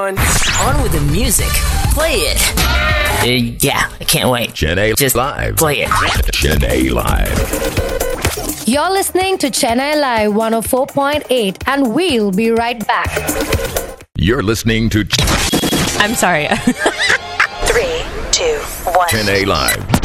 on. On with the music. Play it. Yeah, I can't wait. Chennai Just Live. play it. Chennai Live. You're listening to Chennai Live 104.8 and we'll be right back. You're listening to I'm sorry. 3, 2, 1. Chennai Live.